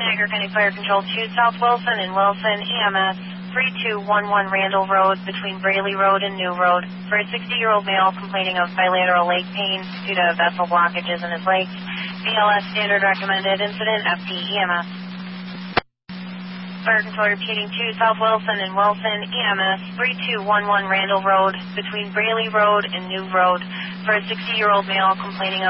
Niagara County Fire Control 2 South Wilson and Wilson EMS 3211 Randall Road between Braley Road and New Road for a 60-year-old male complaining of bilateral leg pain due to vessel blockages in his legs. BLS standard recommended incident FPEMS. Fire Control repeating 2 South Wilson and Wilson EMS 3211 Randall Road between Braley Road and New Road for a 60-year-old male complaining of